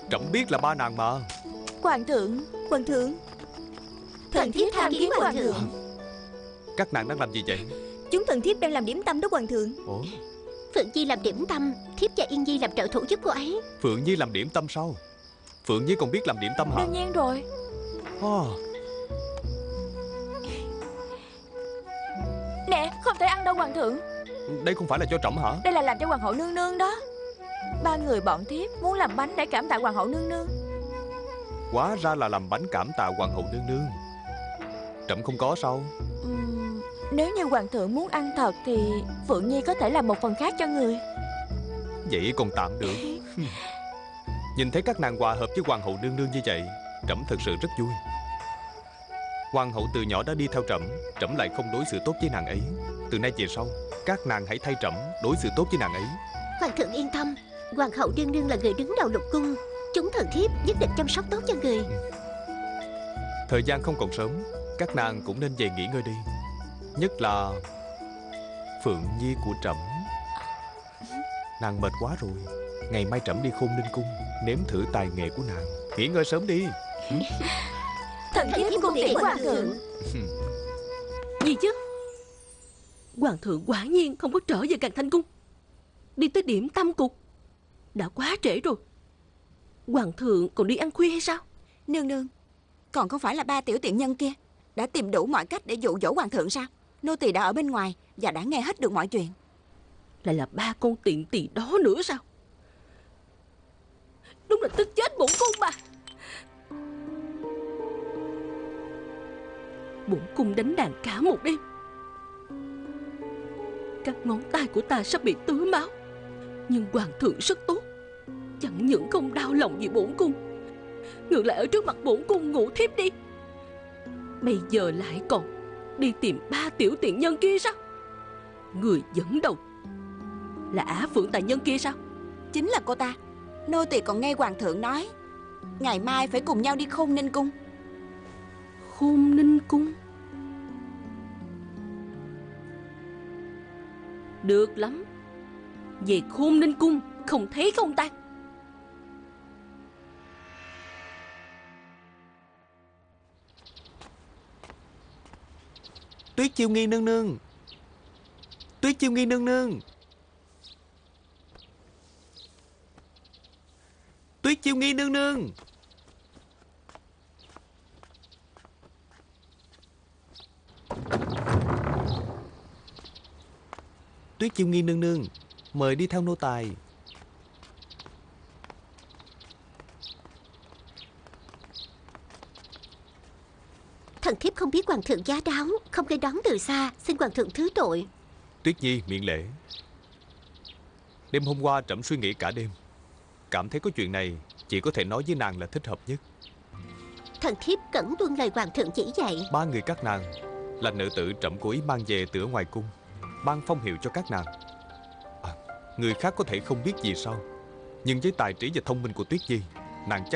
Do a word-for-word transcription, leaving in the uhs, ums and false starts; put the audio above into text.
Trẫm biết là ba nàng mà. Hoàng thượng, hoàng thượng, Thần thiếp tham kiến hoàng thượng. Các nàng đang làm gì vậy? Chúng thần thiếp đang làm điểm tâm đó hoàng thượng. Ủa? Phượng Nhi làm điểm tâm, thiếp và Yên Nhi làm trợ thủ giúp cô ấy. Phượng Nhi làm điểm tâm sao? Phượng Nhi còn biết làm điểm tâm hả? Đương nhiên rồi. À, Nè, không thể ăn đâu hoàng thượng. đây không phải là cho trẫm hả? Đây là làm cho hoàng hậu nương nương đó. Ba người bọn thiếp muốn làm bánh để cảm tạ hoàng hậu nương nương. Hóa ra là làm bánh cảm tạ hoàng hậu nương nương. Trẫm không có sao? Ừm, Nếu như hoàng thượng muốn ăn thật thì Phượng Nhi có thể làm một phần khác cho người. Vậy còn tạm được. Nhìn thấy các nàng hòa hợp với hoàng hậu nương nương như vậy, trẫm thật sự rất vui. Hoàng hậu từ nhỏ đã đi theo trẫm, trẫm lại không đối xử tốt với nàng ấy. Từ nay về sau, các nàng hãy thay trẫm đối xử tốt với nàng ấy. Hoàng thượng yên tâm, hoàng hậu đương đương là người đứng đầu lục cung. Chúng thần thiếp nhất định chăm sóc tốt cho người. Thời gian không còn sớm, các nàng cũng nên về nghỉ ngơi đi. Nhất là Phượng Nhi của trẫm. Nàng mệt quá rồi. Ngày mai trẫm đi Khôn Ninh Cung nếm thử tài nghệ của nàng. Nghỉ ngơi sớm đi. Thần thiếp cung tiễn hoàng thượng. Gì chứ? Hoàng thượng quả nhiên không có trở về Càn Thanh Cung, đi tới điểm tâm cục. Đã quá trễ rồi. Hoàng thượng còn đi ăn khuya hay sao? Nương nương, còn không phải là ba tiểu tiện nhân kia đã tìm đủ mọi cách để dụ dỗ hoàng thượng sao? Nô tỳ đã ở bên ngoài và đã nghe hết được mọi chuyện. Lại là ba con tiện tỳ đó nữa sao? Đúng là tức chết bổn cung mà. Bổn cung đánh đàn cả một đêm, các ngón tay của ta sắp bị tứa máu. Nhưng hoàng thượng rất tốt, chẳng những không đau lòng vì bổn cung, ngược lại ở trước mặt bổn cung ngủ thiếp đi. Bây giờ lại còn đi tìm ba tiểu tiện nhân kia sao? Người dẫn đầu là Ả Phượng tài nhân kia sao? Chính là cô ta. Nô tỳ còn nghe hoàng thượng nói ngày mai phải cùng nhau đi Khôn Ninh Cung. Khôn Ninh Cung. Được lắm. Về Khôn Ninh Cung không thấy không tan. Tuyết Chiêu Nghi nương nương. Tuyết Chiêu Nghi nương nương. Tuyết Chiêu Nghi nương nương. Tuyết Chiêu Nghi nương nương, mời đi theo nô tài. Thần thiếp không biết hoàng thượng giá đáo, không gây đón từ xa, xin hoàng thượng thứ tội. Tuyết Nhi miễn lễ. Đêm hôm qua trẫm suy nghĩ cả đêm, cảm thấy có chuyện này chỉ có thể nói với nàng là thích hợp nhất. Thần thiếp cẩn tuân lời hoàng thượng chỉ dạy. Ba người các nàng là nữ tử trẫm cố ý mang về từ ở ngoài cung, ban phong hiệu cho các nàng. À, người khác có thể không biết gì sao, nhưng với tài trí và thông minh của Tuyết Nhi, nàng chắc